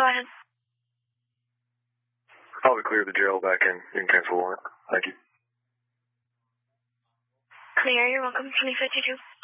Go ahead. Probably clear the jail back in. You can cancel the warrant. Thank you. Clear, you're welcome. 2052.